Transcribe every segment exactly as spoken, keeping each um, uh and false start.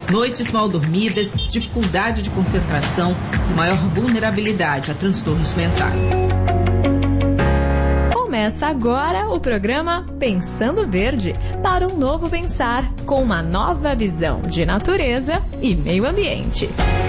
Noites mal dormidas, dificuldade de concentração e maior vulnerabilidade a transtornos mentais. Começa agora o programa Pensando Verde, para um novo pensar, com uma nova visão de natureza e meio ambiente.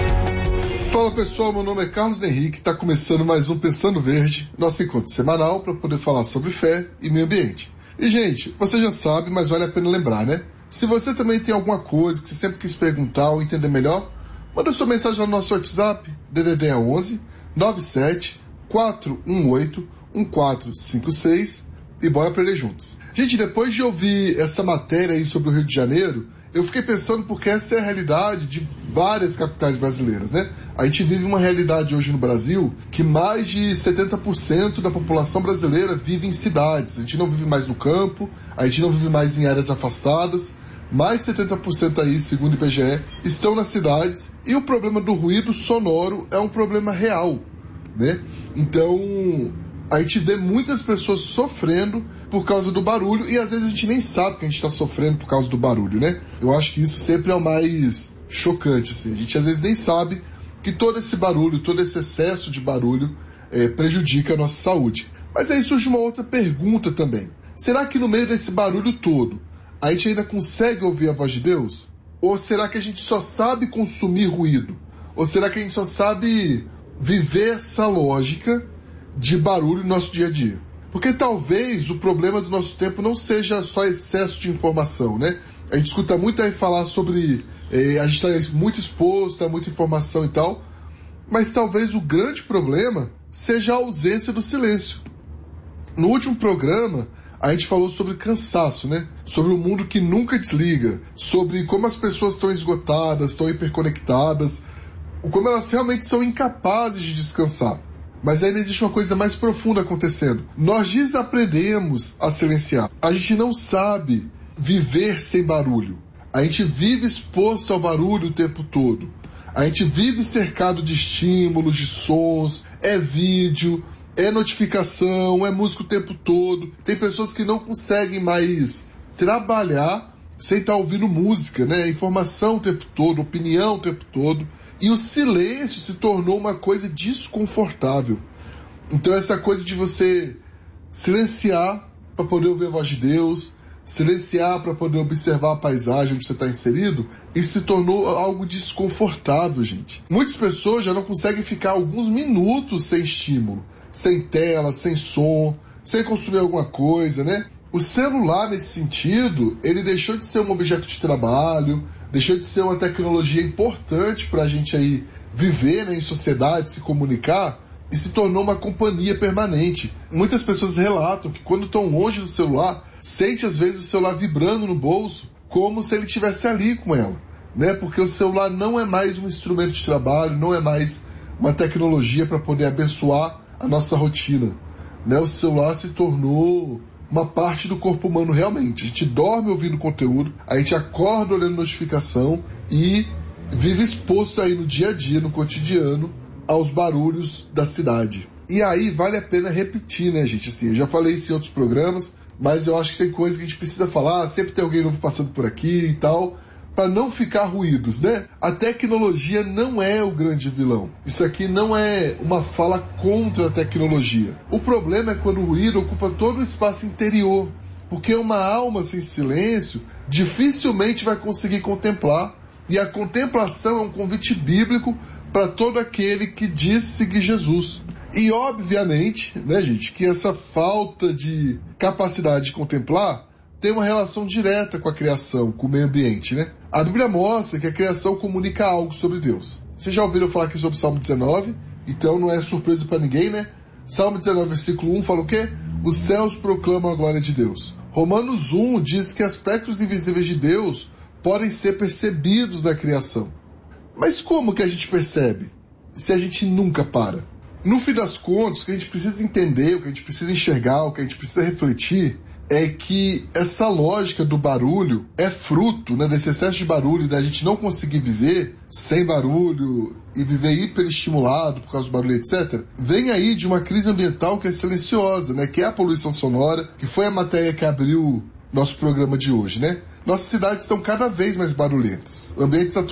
Fala pessoal, meu nome é Carlos Henrique, está começando mais um Pensando Verde, nosso encontro semanal para poder falar sobre fé e meio ambiente. E gente, você já sabe, mas vale a pena lembrar, né? Se você também tem alguma coisa que você sempre quis perguntar ou entender melhor, manda sua mensagem no nosso WhatsApp, D D D é onze, nove sete, quatro um oito, um quatro cinco seis e bora aprender juntos. Gente, depois de ouvir essa matéria aí sobre o Rio de Janeiro, eu fiquei pensando porque essa é a realidade de várias capitais brasileiras, né? A gente vive uma realidade hoje no Brasil que mais de setenta por cento da população brasileira vive em cidades. A gente não vive mais no campo, a gente não vive mais em áreas afastadas. Mais de setenta por cento aí, segundo o I B G E, estão nas cidades. E o problema do ruído sonoro é um problema real, né? Então, a gente vê muitas pessoas sofrendo por causa do barulho e às vezes a gente nem sabe que a gente está sofrendo por causa do barulho, né? Eu acho que isso sempre é o mais chocante, assim. A gente às vezes nem sabe que todo esse barulho, todo esse excesso de barulho é, prejudica a nossa saúde. Mas aí surge uma outra pergunta também. Será que no meio desse barulho todo, a gente ainda consegue ouvir a voz de Deus? Ou será que a gente só sabe consumir ruído? Ou será que a gente só sabe viver essa lógica de barulho no nosso dia a dia? Porque talvez o problema do nosso tempo não seja só excesso de informação, né? A gente escuta muito aí falar sobre... Eh, a gente está muito exposto a muita informação e tal, mas talvez o grande problema seja a ausência do silêncio. No último programa, a gente falou sobre cansaço, né? Sobre o mundo que nunca desliga, sobre como as pessoas estão esgotadas, estão hiperconectadas, como elas realmente são incapazes de descansar. Mas ainda existe uma coisa mais profunda acontecendo. Nós desaprendemos a silenciar. A gente não sabe viver sem barulho. A gente vive exposto ao barulho o tempo todo. A gente vive cercado de estímulos, de sons, é vídeo, é notificação, é música o tempo todo. Tem pessoas que não conseguem mais trabalhar sem estar ouvindo música, né? Informação o tempo todo, opinião o tempo todo. E o silêncio se tornou uma coisa desconfortável. Então essa coisa de você silenciar para poder ouvir a voz de Deus, silenciar para poder observar a paisagem onde você está inserido, isso se tornou algo desconfortável, gente. Muitas pessoas já não conseguem ficar alguns minutos sem estímulo, sem tela, sem som, sem consumir alguma coisa, né? O celular, nesse sentido, ele deixou de ser um objeto de trabalho, deixou de ser uma tecnologia importante para a gente aí viver, né, em sociedade, se comunicar, e se tornou uma companhia permanente. Muitas pessoas relatam que quando estão longe do celular, sente às vezes o celular vibrando no bolso, como se ele estivesse ali com ela, né? Porque o celular não é mais um instrumento de trabalho, não é mais uma tecnologia para poder abençoar a nossa rotina, né? O celular se tornou uma parte do corpo humano realmente. A gente dorme ouvindo conteúdo, a gente acorda olhando notificação e vive exposto aí no dia a dia, no cotidiano, aos barulhos da cidade. E aí vale a pena repetir, né, gente? Assim, eu já falei isso em outros programas, mas eu acho que tem coisa que a gente precisa falar, sempre tem alguém novo passando por aqui e tal, para não ficar ruídos, né? A tecnologia não é o grande vilão. Isso aqui não é uma fala contra a tecnologia. O problema é quando o ruído ocupa todo o espaço interior, porque uma alma sem silêncio dificilmente vai conseguir contemplar, e a contemplação é um convite bíblico para todo aquele que diz seguir Jesus. E obviamente, né, gente, que essa falta de capacidade de contemplar tem uma relação direta com a criação, com o meio ambiente, né? A Bíblia mostra que a criação comunica algo sobre Deus. Vocês já ouviram falar aqui sobre o Salmo dezenove? Então não é surpresa para ninguém, né? Salmo dezenove, versículo um, fala o quê? Os céus proclamam a glória de Deus. Romanos um diz que aspectos invisíveis de Deus podem ser percebidos na criação. Mas como que a gente percebe? Se a gente nunca para? No fim das contas, o que a gente precisa entender, o que a gente precisa enxergar, o que a gente precisa refletir é que essa lógica do barulho é fruto, né, desse excesso de barulho, da gente não conseguir viver sem barulho e viver hiperestimulado por causa do barulho, etcétera. Vem aí de uma crise ambiental que é silenciosa, né, que é a poluição sonora, que foi a matéria que abriu nosso programa de hoje, né? Nossas cidades estão cada vez mais barulhentas. Ambientes